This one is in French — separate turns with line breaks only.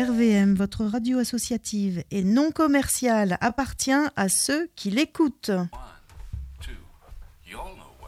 RVM, votre radio associative et non commerciale, appartient à ceux qui l'écoutent.
1, 2, you all know